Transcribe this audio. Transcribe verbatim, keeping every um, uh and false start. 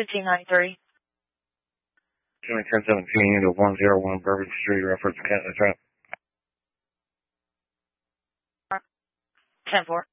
fifteen ninety-three. Showing ten seventeen to one oh one Bourbon Street, reference Canada Trap. ten four.